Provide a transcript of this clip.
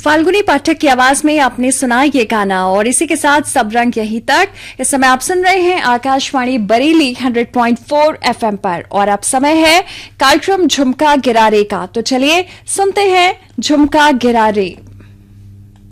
फाल्गुनी पाठक की आवाज में आपने सुना ये गाना और इसी के साथ सब रंग यहीं तक। इस समय आप सुन रहे हैं आकाशवाणी बरेली 100.4 एफएम पर और अब समय है कार्यक्रम झुमका गिरारे का। तो चलिए सुनते हैं झुमका गिरारे।